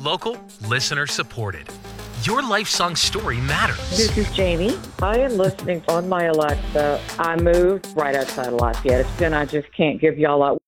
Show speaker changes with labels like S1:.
S1: Local, listener supported. Your life song story matters.
S2: This is Jamie. I am listening on my Alexa. I moved right outside of Lafayette, and I just can't give y'all up.